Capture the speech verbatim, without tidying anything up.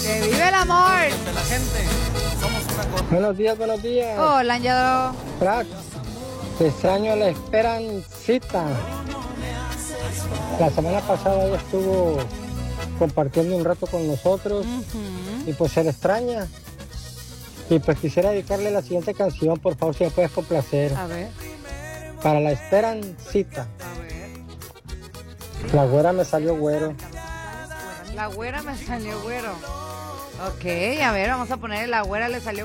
¡Que vive el amor! La gente, somos una cosa. Buenos días, buenos días. Hola, Angelado. Crack, te extraño la esperancita. La semana pasada ella estuvo compartiendo un rato con nosotros Uh-huh. y pues se le extraña. Y pues quisiera dedicarle la siguiente canción, por favor, si me puedes complacer. A ver. Para la esperancita. A ver. La güera me salió güero. La güera me salió güero. Ok, a ver, vamos a poner la güera le salió